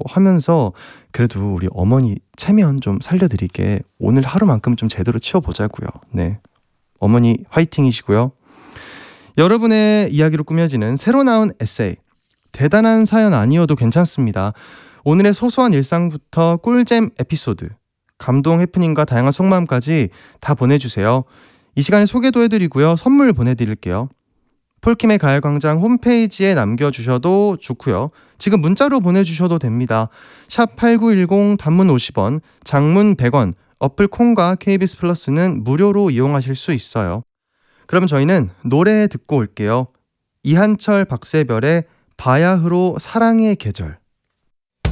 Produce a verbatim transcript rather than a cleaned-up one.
하면서 그래도 우리 어머니 체면 좀 살려드리게 오늘 하루만큼 좀 제대로 치워보자고요. 네, 어머니 화이팅이시고요. 여러분의 이야기로 꾸며지는 새로 나온 에세이, 대단한 사연 아니어도 괜찮습니다. 오늘의 소소한 일상부터 꿀잼 에피소드, 감동 해프닝과 다양한 속마음까지 다 보내주세요. 이 시간에 소개도 해드리고요. 선물 보내드릴게요. 폴킴의 가요광장 홈페이지에 남겨주셔도 좋고요. 지금 문자로 보내주셔도 됩니다. 샵 팔구일공, 단문 오십 원, 장문 백 원, 어플 콩과 케이비에스 플러스는 무료로 이용하실 수 있어요. 그럼 저희는 노래 듣고 올게요. 이한철 박세별의 바야흐로 사랑의 계절.